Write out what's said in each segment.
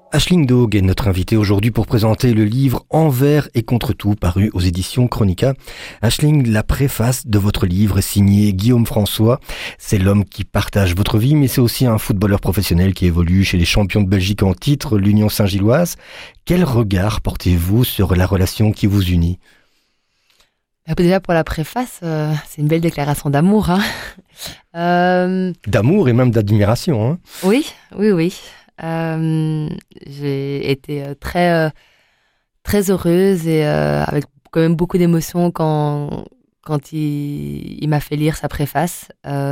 Aisling Dog est notre invité aujourd'hui pour présenter le livre Envers et contre tout, paru aux éditions Chronica. Aisling, la préface de votre livre est signée Guillaume François. C'est l'homme qui partage votre vie, mais c'est aussi un footballeur professionnel qui évolue chez les champions de Belgique en titre, l'Union Saint-Gilloise. Quel regard portez-vous sur la relation qui vous unit ? Déjà pour la préface, c'est une belle déclaration d'amour. D'amour et même d'admiration. Hein. Oui. J'ai été très heureuse et avec quand même beaucoup d'émotions quand il m'a fait lire sa préface.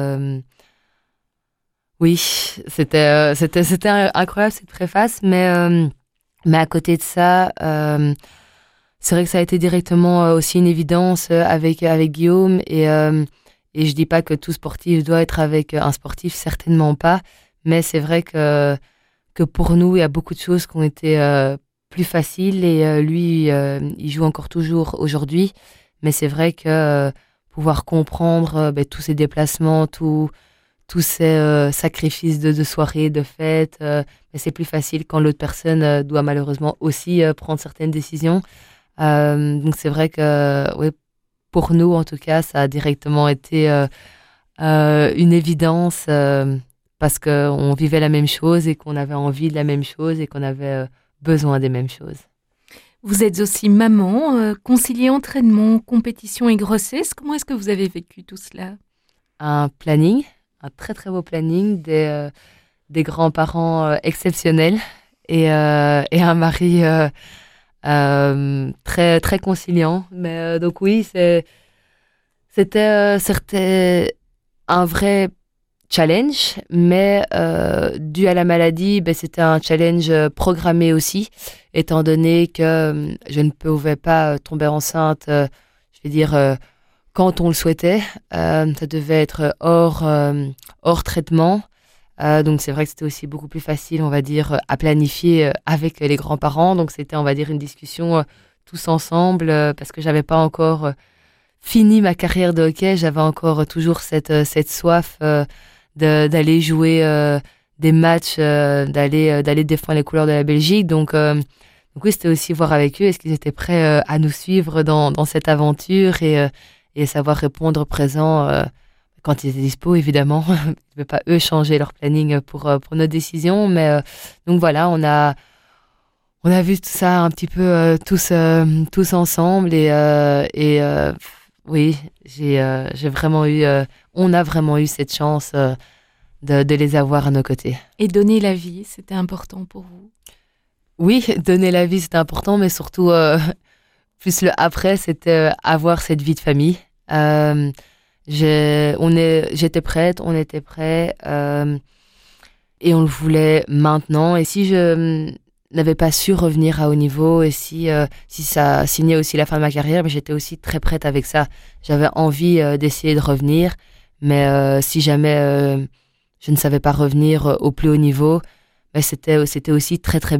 Oui, c'était incroyable cette préface, mais à côté de ça, c'est vrai que ça a été directement aussi une évidence avec Guillaume et je dis pas que tout sportif doit être avec un sportif, certainement pas, mais c'est vrai que pour nous, il y a beaucoup de choses qui ont été plus faciles et lui, il joue encore toujours aujourd'hui. Mais c'est vrai que pouvoir comprendre tous ces déplacements, tous ces sacrifices de soirées, de fêtes, mais c'est plus facile quand l'autre personne doit malheureusement aussi prendre certaines décisions. Donc c'est vrai que ouais, pour nous, en tout cas, ça a directement été une évidence parce qu'on vivait la même chose et qu'on avait envie de la même chose et qu'on avait besoin des mêmes choses. Vous êtes aussi maman, concilier entraînement, compétition et grossesse. Comment est-ce que vous avez vécu tout cela ? Un planning, un très très beau planning, des grands-parents exceptionnels et un mari très très conciliant. Mais donc oui, c'était un vrai challenge, mais dû à la maladie, c'était un challenge programmé aussi, étant donné que je ne pouvais pas tomber enceinte, je vais dire, quand on le souhaitait. Ça devait être hors traitement. Donc c'est vrai que c'était aussi beaucoup plus facile, on va dire, à planifier avec les grands-parents. Donc c'était, on va dire, une discussion tous ensemble, parce que j'avais pas encore fini ma carrière de hockey. J'avais encore toujours cette soif d'aller jouer des matchs, d'aller défendre les couleurs de la Belgique. Donc oui, c'était aussi voir avec eux, est-ce qu'ils étaient prêts à nous suivre dans cette aventure et savoir répondre présent quand ils étaient dispo, évidemment. Je ne vais pas, eux, changer leur planning pour nos décisions. Mais donc voilà, on a vu tout ça un petit peu tous ensemble. Et oui, j'ai vraiment eu... on a vraiment eu cette chance de les avoir à nos côtés. Et donner la vie, c'était important pour vous ? Oui, donner la vie, c'était important, mais surtout, plus le après, c'était avoir cette vie de famille. J'étais prête, on était prêts, et on le voulait maintenant. Et si je n'avais pas su revenir à haut niveau, et si ça signait aussi la fin de ma carrière, mais j'étais aussi très prête avec ça. J'avais envie d'essayer de revenir, mais si jamais je ne savais pas revenir au plus haut niveau, c'était aussi très très